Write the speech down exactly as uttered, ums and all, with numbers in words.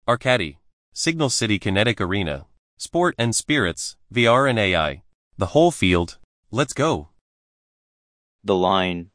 Arcady, Signal City Kinetic Arena, Sport and Spirits, V R and A I. The whole field. Let's go. The line.